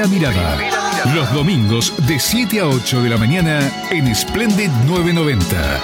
Primera Mirada. Los domingos de 7 a 8 de la mañana en Splendid 990.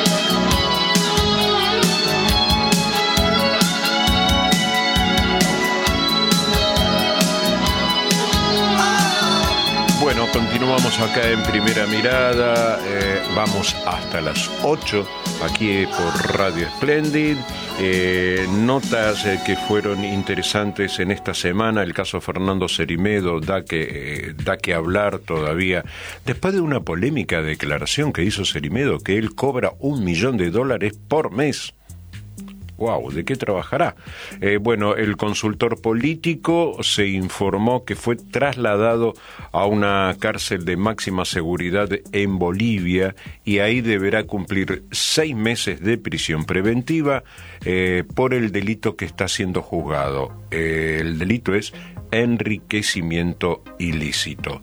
Bueno, continuamos acá en Primera Mirada, vamos hasta las 8 aquí por Radio Splendid. Notas que fueron interesantes en esta semana. El caso Fernando Cerimedo da que hablar todavía, después de una polémica declaración que hizo Cerimedo, que él cobra $1 millón por mes. Wow, ¿de qué trabajará? Bueno, el consultor político se informó que fue trasladado a una cárcel de máxima seguridad en Bolivia y ahí deberá cumplir 6 meses de prisión preventiva por el delito que está siendo juzgado. El delito es enriquecimiento ilícito.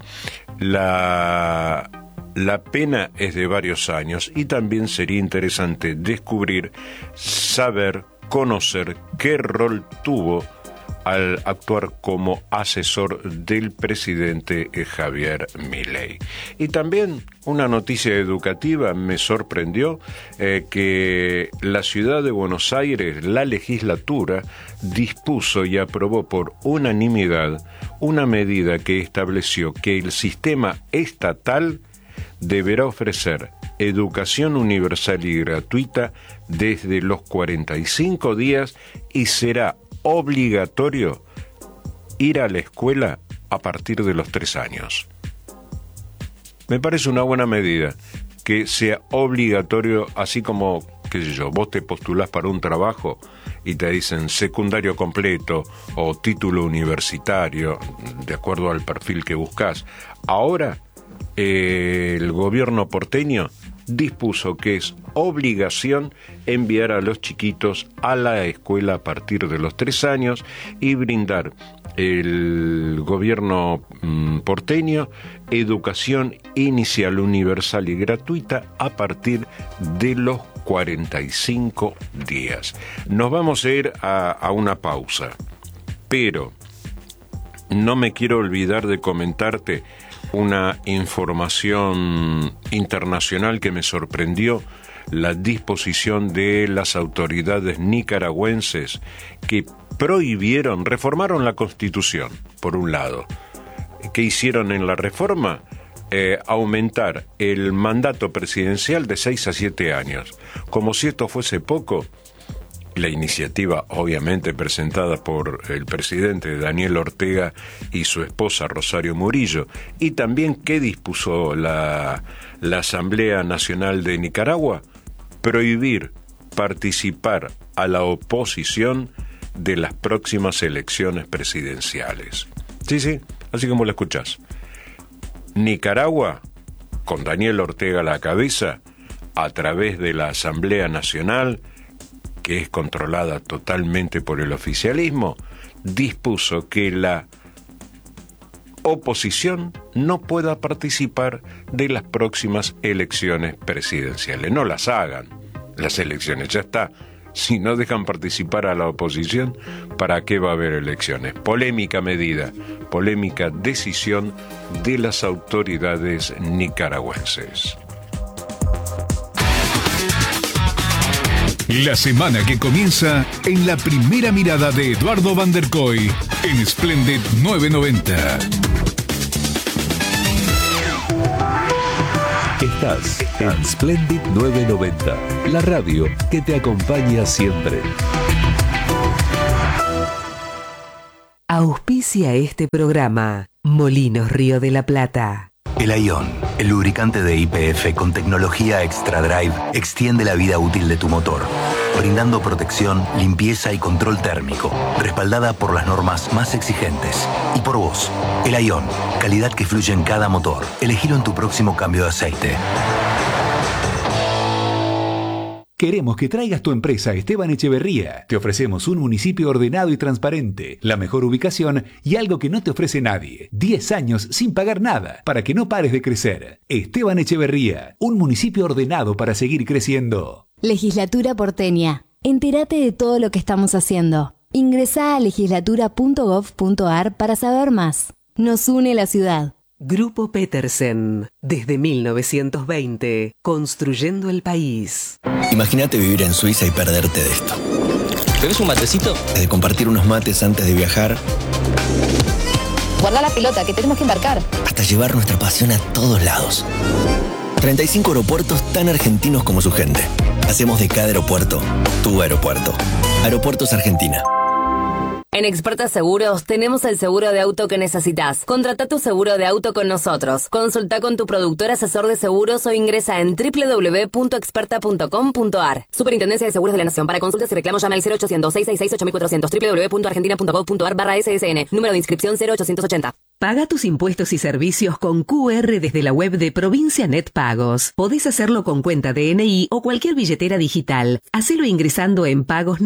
La pena es de varios años y también sería interesante descubrir, saber, conocer qué rol tuvo al actuar como asesor del presidente Javier Milei. Y también una noticia educativa me sorprendió, que la ciudad de Buenos Aires, la legislatura, dispuso y aprobó por unanimidad una medida que estableció que el sistema estatal deberá ofrecer educación universal y gratuita desde los 45 días y será obligatorio ir a la escuela a partir de los 3 años. Me parece una buena medida que sea obligatorio, así como, qué sé yo, vos te postulás para un trabajo y te dicen secundario completo o título universitario, de acuerdo al perfil que buscas. Ahora el gobierno porteño dispuso que es obligación enviar a los chiquitos a la escuela a partir de los 3 años y brindar el gobierno porteño educación inicial universal y gratuita a partir de los 45 días. Nos vamos a ir a una pausa, pero no me quiero olvidar de comentarte una información internacional que me sorprendió: la disposición de las autoridades nicaragüenses que reformaron la Constitución, por un lado. ¿Qué hicieron en la reforma? Aumentar el mandato presidencial de 6 a 7 años. Como si esto fuese poco, la iniciativa, obviamente presentada por el presidente Daniel Ortega y su esposa Rosario Murillo, y también ¿qué dispuso la Asamblea Nacional de Nicaragua? Prohibir participar a la oposición de las próximas elecciones presidenciales. Sí, así como lo escuchás. Nicaragua, con Daniel Ortega a la cabeza, a través de la Asamblea Nacional, que es controlada totalmente por el oficialismo, dispuso que la oposición no pueda participar de las próximas elecciones presidenciales. No las hagan, las elecciones, ya está. Si no dejan participar a la oposición, ¿para qué va a haber elecciones? Polémica medida, polémica decisión de las autoridades nicaragüenses. La semana que comienza en la Primera Mirada de Eduardo Van der Kooi en Splendid 990. Estás en Splendid 990, la radio que te acompaña siempre. Auspicia este programa Molinos Río de la Plata. El Ion, el lubricante de YPF con tecnología Extra Drive, extiende la vida útil de tu motor, brindando protección, limpieza y control térmico, respaldada por las normas más exigentes. Y por vos, el Ion, calidad que fluye en cada motor. Elegilo en tu próximo cambio de aceite. Queremos que traigas tu empresa a Esteban Echeverría. Te ofrecemos un municipio ordenado y transparente, la mejor ubicación y algo que no te ofrece nadie. 10 años sin pagar nada, para que no pares de crecer. Esteban Echeverría, un municipio ordenado para seguir creciendo. Legislatura porteña. Entérate de todo lo que estamos haciendo. Ingresá a legislatura.gov.ar para saber más. Nos une la ciudad. Grupo Petersen, desde 1920, construyendo el país. Imagínate vivir en Suiza y perderte de esto. ¿Bebes un matecito? De compartir unos mates antes de viajar. Guarda la pelota, que tenemos que embarcar. Hasta llevar nuestra pasión a todos lados. 35 aeropuertos tan argentinos como su gente. Hacemos de cada aeropuerto tu aeropuerto. Aeropuertos Argentina. En Expertas Seguros tenemos el seguro de auto que necesitas. Contrata tu seguro de auto con nosotros. Consulta con tu productor asesor de seguros o ingresa en www.experta.com.ar. Superintendencia de Seguros de la Nación. Para consultas y reclamos llama al 0800-666-8400 www.argentina.gov.ar/SSN. Número de inscripción 0880. Paga tus impuestos y servicios con QR desde la web de Provincia Net Pagos. Podés hacerlo con cuenta DNI o cualquier billetera digital. Hacelo ingresando en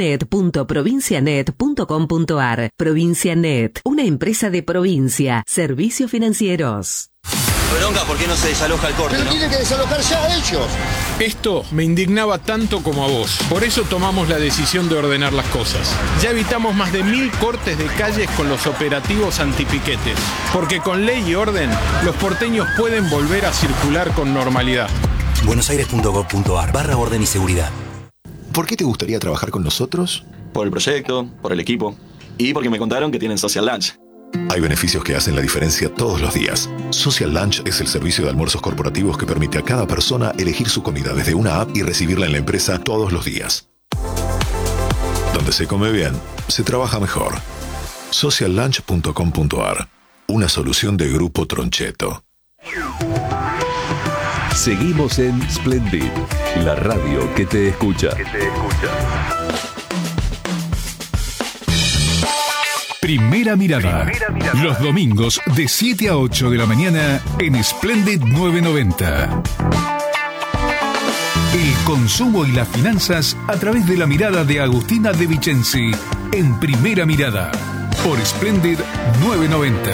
pagosnet.provincianet.com.ar. Provincia Net, una empresa de Provincia. Servicios financieros. Bronca, ¿por qué no se desaloja el corte? Pero tienen que desalojar ya a ellos. Esto me indignaba tanto como a vos. Por eso tomamos la decisión de ordenar las cosas. Ya evitamos más de 1000 cortes de calles con los operativos antipiquetes. Porque con ley y orden, los porteños pueden volver a circular con normalidad. buenosaires.gov.ar/orden y seguridad. ¿Por qué te gustaría trabajar con nosotros? Por el proyecto, por el equipo y porque me contaron que tienen Social Lunch. Hay beneficios que hacen la diferencia todos los días. Social Lunch es el servicio de almuerzos corporativos que permite a cada persona elegir su comida desde una app y recibirla en la empresa todos los días. Donde se come bien, se trabaja mejor. Sociallunch.com.ar. Una solución de Grupo Troncheto. Seguimos en Splendid, la radio que te escucha. Primera mirada. Los domingos de 7 a 8 de la mañana en Splendid 990. El consumo y las finanzas a través de la mirada de Agustina De Vicenzi en Primera Mirada por Splendid 990.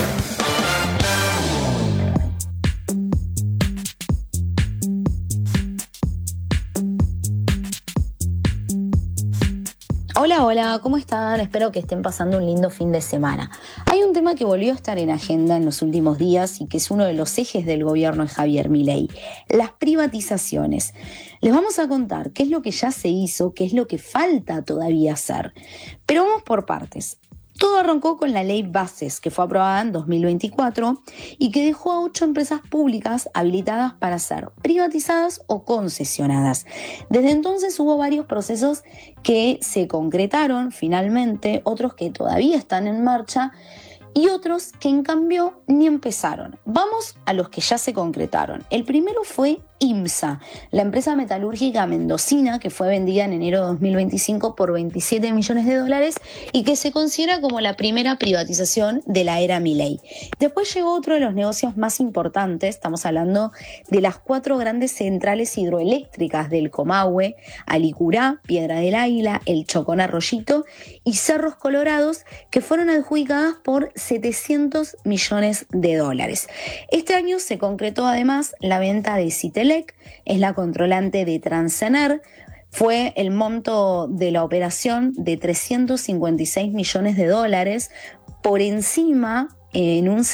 Hola, ¿cómo están? Espero que estén pasando un lindo fin de semana. Hay un tema que volvió a estar en agenda en los últimos días y que es uno de los ejes del gobierno de Javier Milei: las privatizaciones. Les vamos a contar qué es lo que ya se hizo, qué es lo que falta todavía hacer. Pero vamos por partes. Todo arrancó con la ley Bases, que fue aprobada en 2024 y que dejó a 8 empresas públicas habilitadas para ser privatizadas o concesionadas. Desde entonces hubo varios procesos que se concretaron finalmente, otros que todavía están en marcha y otros que en cambio ni empezaron. Vamos a los que ya se concretaron. El primero fue IMSA, la empresa metalúrgica mendocina que fue vendida en enero de 2025 por $27 millones y que se considera como la primera privatización de la era Milei. Después llegó otro de los negocios más importantes, estamos hablando de las 4 grandes centrales hidroeléctricas del Comahue, Alicurá, Piedra del Águila, El Chocón Arroyito y Cerros Colorados, que fueron adjudicadas por $700 millones. Este año se concretó además la venta de Citelec, es la controlante de Transener. Fue el monto de la operación de $356 millones, por encima en un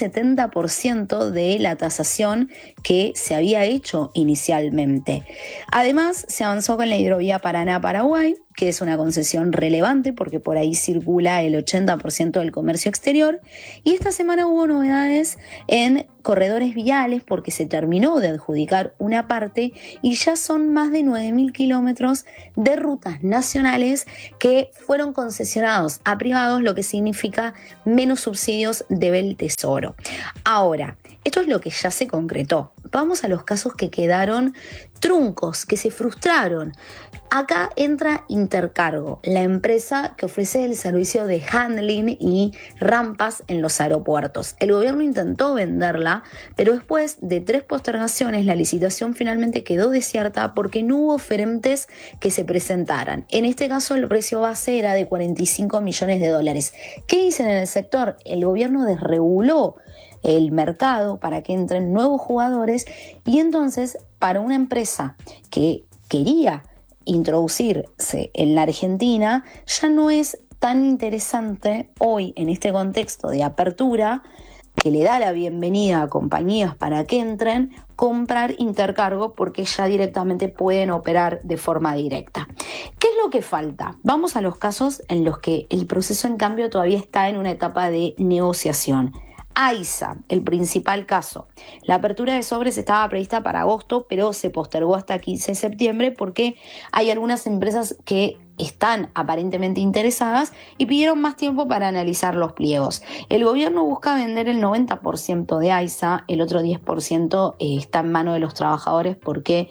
70% de la tasación que se había hecho inicialmente. Además, se avanzó con la hidrovía Paraná-Paraguay, que es una concesión relevante porque por ahí circula el 80% del comercio exterior. Y esta semana hubo novedades en corredores viales porque se terminó de adjudicar una parte y ya son más de 9.000 kilómetros de rutas nacionales que fueron concesionados a privados, lo que significa menos subsidios debe el Tesoro. Ahora, esto es lo que ya se concretó. Vamos a los casos que quedaron truncos, que se frustraron. Acá entra Intercargo, la empresa que ofrece el servicio de handling y rampas en los aeropuertos. El gobierno intentó venderla, pero después de 3 postergaciones, la licitación finalmente quedó desierta porque no hubo oferentes que se presentaran. En este caso, el precio base era de $45 millones. ¿Qué dicen en el sector? El gobierno desreguló el mercado para que entren nuevos jugadores y entonces para una empresa que quería introducirse en la Argentina ya no es tan interesante hoy en este contexto de apertura que le da la bienvenida a compañías para que entren, comprar intercargo porque ya directamente pueden operar de forma directa. ¿Qué es lo que falta? Vamos a los casos en los que el proceso en cambio todavía está en una etapa de negociación. AISA, el principal caso. La apertura de sobres estaba prevista para agosto, pero se postergó hasta 15 de septiembre porque hay algunas empresas que están aparentemente interesadas y pidieron más tiempo para analizar los pliegos. El gobierno busca vender el 90% de AISA, el otro 10% está en manos de los trabajadores porque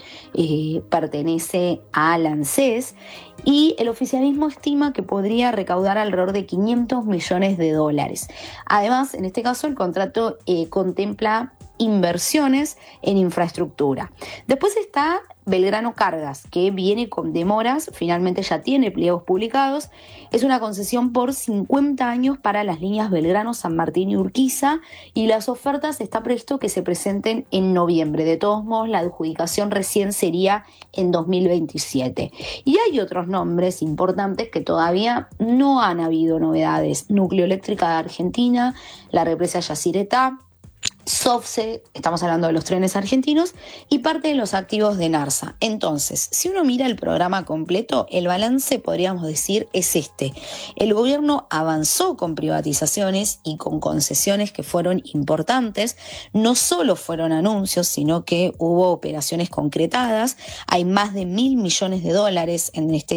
pertenece a la ANSES, y el oficialismo estima que podría recaudar alrededor de $500 millones. Además, en este caso, el contrato contempla inversiones en infraestructura. Después está Belgrano Cargas, que viene con demoras, finalmente ya tiene pliegos publicados. Es una concesión por 50 años para las líneas Belgrano, San Martín y Urquiza, y las ofertas está previsto que se presenten en noviembre. De todos modos, la adjudicación recién sería en 2027. Y hay otros nombres importantes que todavía no han habido novedades. Nucleoeléctrica de Argentina, la represa Yacyretá, SOFCE, estamos hablando de los trenes argentinos, y parte de los activos de NARSA. Entonces, si uno mira el programa completo, el balance, podríamos decir, es este. El gobierno avanzó con privatizaciones y con concesiones que fueron importantes. No solo fueron anuncios, sino que hubo operaciones concretadas. Hay más de $1.000 millones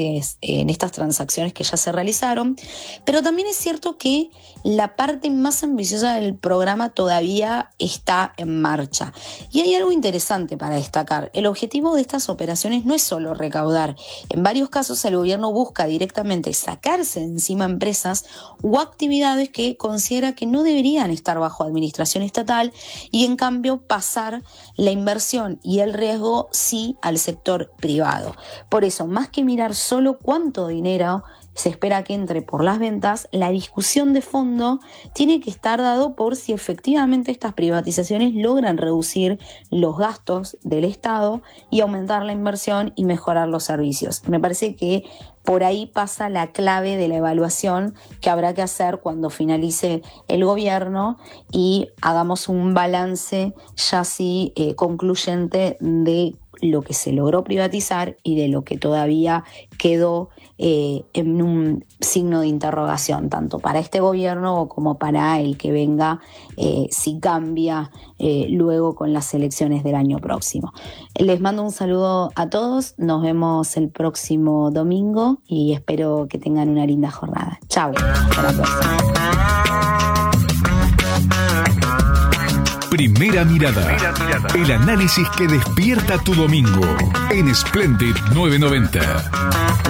en estas transacciones que ya se realizaron. Pero también es cierto que la parte más ambiciosa del programa todavía está en marcha. Y hay algo interesante para destacar. El objetivo de estas operaciones no es solo recaudar. En varios casos el gobierno busca directamente sacarse de encima empresas o actividades que considera que no deberían estar bajo administración estatal y en cambio pasar la inversión y el riesgo sí al sector privado. Por eso, más que mirar solo cuánto dinero se espera que entre por las ventas, la discusión de fondo tiene que estar dado por si efectivamente estas privatizaciones logran reducir los gastos del Estado y aumentar la inversión y mejorar los servicios. Me parece que por ahí pasa la clave de la evaluación que habrá que hacer cuando finalice el gobierno y hagamos un balance ya sí concluyente de lo que se logró privatizar y de lo que todavía quedó en un signo de interrogación, tanto para este gobierno como para el que venga, si cambia luego con las elecciones del año próximo. Les mando un saludo a todos, nos vemos el próximo domingo y espero que tengan una linda jornada. Chao, hasta la próxima. Primera mirada. El análisis que despierta tu domingo en Splendid 990.